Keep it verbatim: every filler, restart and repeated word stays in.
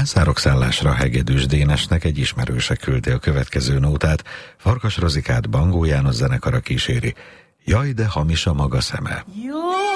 Császárok-szállásra Hegedűs Dénesnek egy ismerőse küldi a következő nótát, Farkas Rozikát Bangó János zenekara kíséri. Jaj, de hamis a maga szeme. Jó!